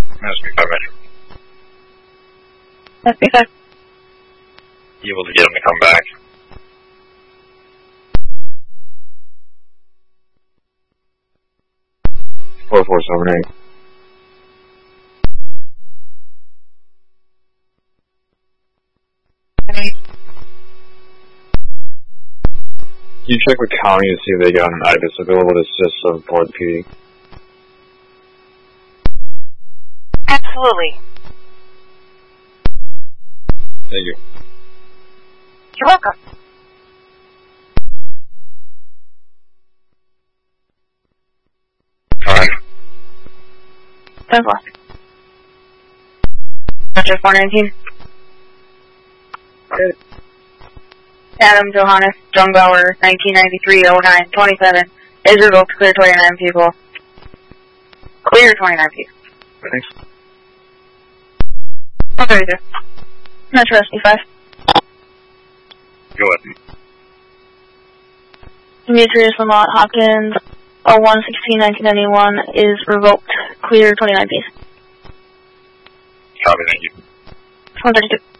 SB5 Metro. SB5. You able to get him to come back? Four 478. You check with county to see if they got an IBIS available to assist on Port PD. Absolutely. Thank you. You're welcome. Alright. 10-4. Metro 419. Good. Adam Johannes, Jungbauer, 1993-09-27. Is revoked. Clear 29 people. Clear 29 people. Thanks. Okay, sir. Metro SB5. Go ahead. Demetrius Lamont Hopkins, 01-16-1991 is revoked. Clear 29 piece. Copy, thank you. 132.